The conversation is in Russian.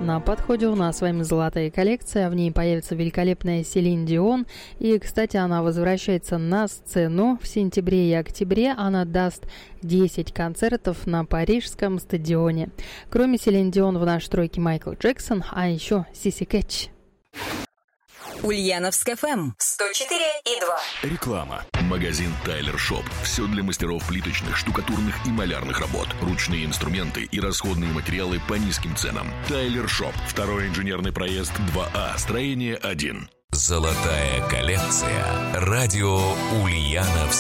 На подходе у нас с вами золотая коллекция. В ней появится великолепная Селин Дион. И, кстати, она возвращается на сцену в сентябре и октябре. Она даст 10 концертов на Парижском стадионе. Кроме Селин Дион в нашей тройке Майкл Джексон, а еще Сиси Кэтч. Ульяновск ФМ 104,2. Реклама. Магазин Тайлер Шоп. Все для мастеров плиточных, штукатурных и малярных работ. Ручные инструменты и расходные материалы по низким ценам. Тайлер Шоп. Второй инженерный проезд 2А. Строение 1. Золотая коллекция. Радио Ульяновск.